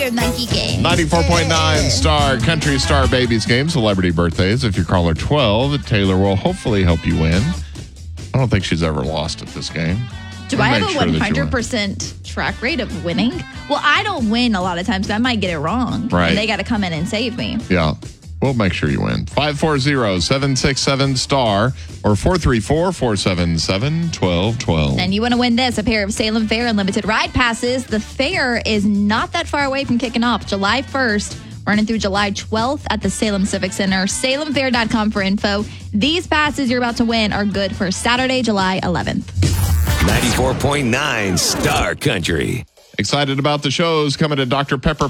your Nike game. 94.9 Star Country Star Babies game, celebrity birthdays. If you call her 12, Taylor will hopefully help you win. I don't think she's ever lost at this game. Do I have a 100% track rate of winning? Well, I don't win a lot of times, so I might get it wrong. Right. And they got to come in and save me. Yeah. We'll make sure you win. 540-767-STAR or 434-477-1212. And you want to win this, a pair of Salem Fair Unlimited ride passes. The fair is not that far away from kicking off July 1st, running through July 12th at the Salem Civic Center. SalemFair.com for info. These passes you're about to win are good for Saturday, July 11th. 94.9 Star Country. Excited about the shows coming to Dr. Pepper